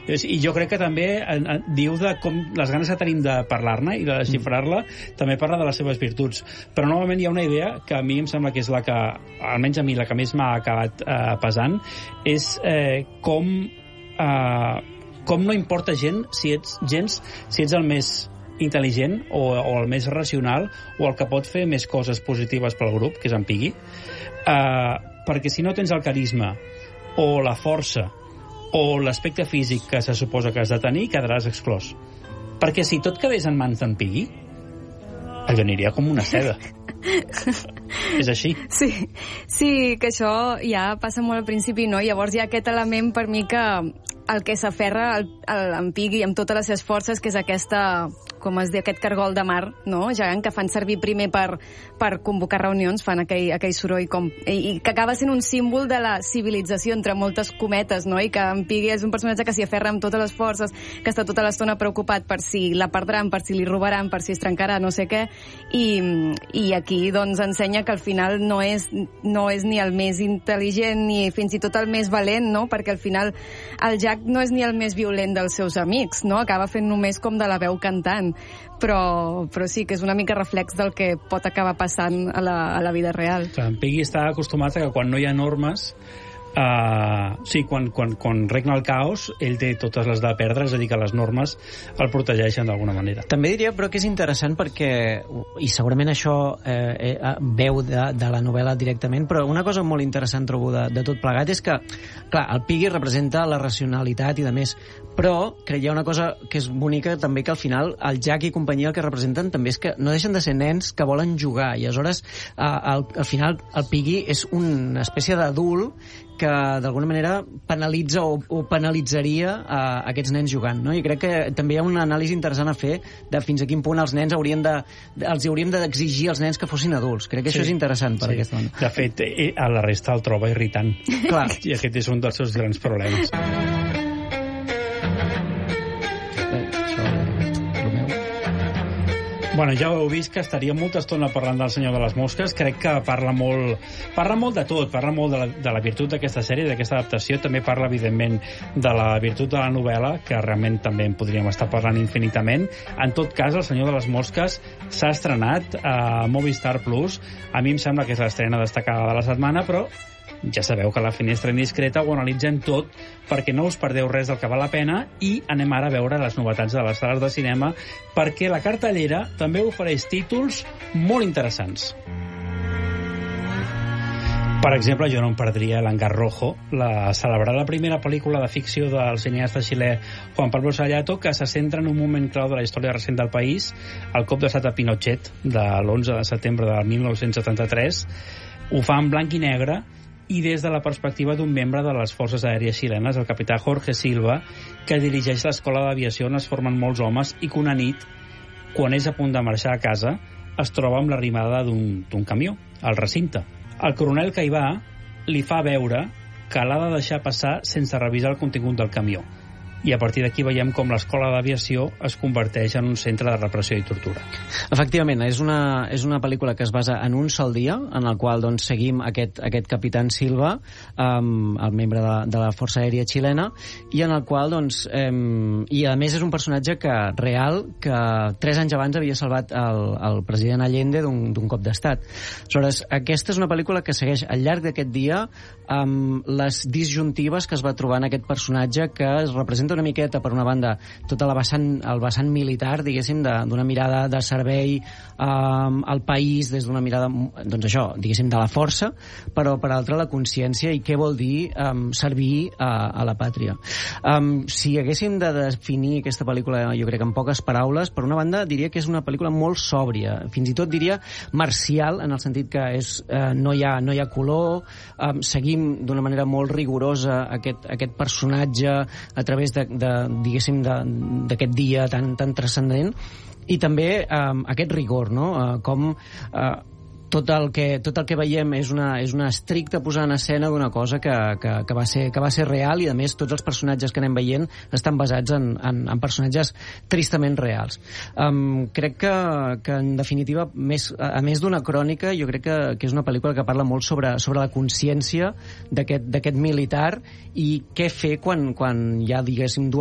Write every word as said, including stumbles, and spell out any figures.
I jo crec que també en, en, diu de com les ganes que tenim de parlar-ne i de desxifrar-la, mm. també parla de les seves virtuts. Però novament hi ha una idea que a mi em sembla que és la que, almenys a mi, la que més m'ha acabat eh, pesant, és eh, com eh, com no importa gent si ets, gens si ets el més intel·ligent o, o el més racional o el que pot fer més coses positives pel grup, que és en Piggy, eh, perquè si no tens el carisma o la força o l'aspecte físic que se suposa que has de tenir, quedaràs exclòs. Perquè si tot quedés en mans d'en Piggy, allò aniria com una seda. És així. Sí, sí, que això ja passa molt al principi, no? Llavors hi ha aquest element per mi que el que s'aferra en Piggy amb totes les seves forces, que és aquesta, com es diu, aquest cargol de mar, no?, gegant, que fan servir primer per, per convocar reunions, fan aquell, aquell soroll com, i, i que acaba sent un símbol de la civilització, entre moltes cometes, no?, i que en Piggy és un personatge que s'hi aferra amb totes les forces, que està tota l'estona preocupat per si la perdran, per si li robaran, per si es trencarà, no sé què, i, i aquí doncs ensenya que al final no és, no és ni el més intel·ligent ni fins i tot el més valent, no?, perquè al final el Jack no és ni el més violent dels seus amics, no?, acaba fent només com de la veu cantant, però, però sí que és una mica reflex del que pot acabar passant a la, a la vida real. Clar, en Piggy està acostumat a que quan no hi ha normes, Uh, sí, quan, quan, quan regna el caos, ell té totes les de perdre, és a dir, que les normes el protegeixen d'alguna manera. També diria, però, que és interessant perquè, i segurament això eh, eh, veu de, de la novel·la directament, però una cosa molt interessant trobo de, de tot plegat és que, clar, el Piggy representa la racionalitat i de més, però crec que hi ha una cosa que és bonica també, que al final el Jack i companyia el que representen també és que no deixen de ser nens que volen jugar, i aleshores eh, al, al final el Piggy és una espècie d'adult que d'alguna manera penalitza o, o penalitzaria a aquests nens jugant, no? I crec que també hi ha una anàlisi interessant a fer de fins a quin punt els nens haurien de, els hauríem d'exigir als nens que fossin adults. Crec que sí, això és interessant per sí. aquesta banda. De fet, a la resta el troba irritant. Clar. I aquest és un dels seus grans problemes. Bueno, ja ho heu vist que estaria molta estona parlant del Senyor de les Mosques. Crec que parla molt, parla molt de tot, parla molt de la, de la virtut d'aquesta sèrie, d'aquesta adaptació. També parla, evidentment, de la virtut de la novel·la, que realment també en podríem estar parlant infinitament. En tot cas, el Senyor de les Mosques s'ha estrenat a Movistar Plus. A mi em sembla que és l'estrena destacada de la setmana, però ja sabeu que a la Finestra Indiscreta ho analitzem tot perquè no us perdeu res del que val la pena, i anem ara a veure les novetats de les sales de cinema, perquè la cartellera també ofereix títols molt interessants. Per exemple, jo no em perdria El hangar rojo, la celebrada primera pel·lícula de ficció del cineasta xilè Juan Pablo Sayato, que se centra en un moment clau de la història recent del país, el cop d'estat a Pinochet, de l'onze de setembre de mil nou-cents setanta-tres. Ho fa en blanc i negre, i des de la perspectiva d'un membre de les forces aèries xilenes, el capità Jorge Silva, que dirigeix l'escola d'aviació on es formen molts homes i que una nit, quan és a punt de marxar a casa, es troba amb l'arrimada d'un camió, al recinte. El coronel que hi va li fa veure que l'ha de deixar passar sense revisar el contingut del camió. I a partir d'aquí veiem com l'escola d'aviació es converteix en un centre de repressió i tortura. Efectivament, és una, és una pel·lícula que es basa en un sol dia, en el qual doncs, seguim aquest, aquest capitán Silva, um, el membre de, de la Força Aèria Xilena, i en el qual, doncs, um, i a més és un personatge que real, que tres anys abans havia salvat el, el president Allende d'un cop d'estat. Aleshores, aquesta és una pel·lícula que segueix al llarg d'aquest dia amb les disjuntives que es va trobar en aquest personatge, que es representa una miqueta, per una banda, tota la vessant, el vessant militar, diguéssim, d'una mirada de servei um, al país, des d'una mirada, doncs això, diguéssim, de la força, però per altra la consciència i què vol dir um, servir a, a la pàtria. Um, si haguéssim de definir aquesta pel·lícula, jo crec que en poques paraules, per una banda diria que és una pel·lícula molt sòbria, fins i tot diria marcial, en el sentit que és, uh, no, hi ha, no hi ha color, um, seguim d'una manera molt rigorosa aquest, aquest personatge a través de De, de, diguéssim, d'aquest dia tan, tan transcendent, i també eh, aquest rigor, no? Eh, com eh, tot el que, tot el que veiem és una, és una estricta posada en escena d'una cosa que, que, que, va ser, que va ser real, i a més tots els personatges que anem veient estan basats en, en, en personatges tristament reals. Um, crec que, que en definitiva, més, a més d'una crònica, jo crec que, que és una pel·lícula que parla molt sobre, sobre la consciència d'aquest militar i què fer quan, quan hi ha, diguéssim, dues